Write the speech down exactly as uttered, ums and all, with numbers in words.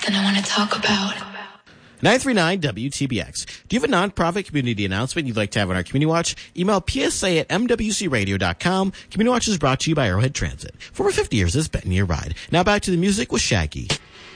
something I want to talk about. nine three nine W T B X. Do you have a nonprofit community announcement you'd like to have on our Community Watch? Email P S A at M W C radio dot com. Community Watch is brought to you by Arrowhead Transit. For over fifty years, this has been your ride. Now back to the music with Shaggy.